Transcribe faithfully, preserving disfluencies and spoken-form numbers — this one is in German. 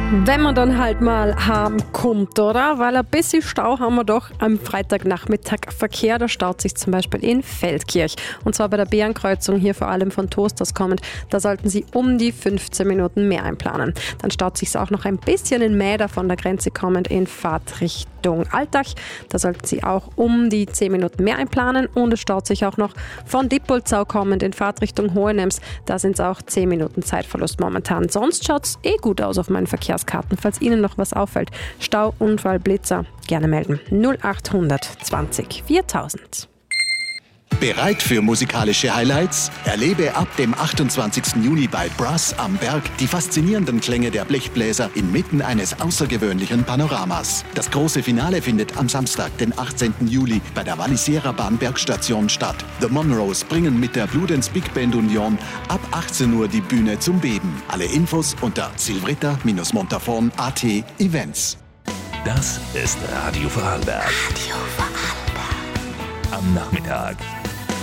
Wenn man dann halt mal heimkommt, oder? Weil ein bisschen Stau haben wir doch am Freitagnachmittag Verkehr. Da staut sich zum Beispiel in Feldkirch. Und zwar bei der Bärenkreuzung, hier vor allem von Toasters kommend. Da sollten Sie um die fünfzehn Minuten mehr einplanen. Dann staut sich auch noch ein bisschen in Mäder von der Grenze kommend in Fahrtrichtung Altach. Da sollten Sie auch um die zehn Minuten mehr einplanen. Und es staut sich auch noch von Dippolzau kommend in Fahrtrichtung Hohenems. Da sind es auch zehn Minuten Zeitverlust momentan. Sonst schaut es eh gut aus auf meinen Verkehrskarten. Falls Ihnen noch was auffällt, Stau, Unfall, Blitzer, gerne melden. null acht zwanzig viertausend. Bereit für musikalische Highlights? Erlebe ab dem achtundzwanzigsten Juni bei Brass am Berg die faszinierenden Klänge der Blechbläser inmitten eines außergewöhnlichen Panoramas. Das große Finale findet am Samstag, den achtzehnten Juli, bei der Wallisera Bahnbergstation statt. The Monroes bringen mit der Bludenz Big Band Union ab achtzehn Uhr die Bühne zum Beben. Alle Infos unter silvretta-montafon punkt at Events. Das ist Radio Vorarlberg. Radio Vorarlberg. Am Nachmittag.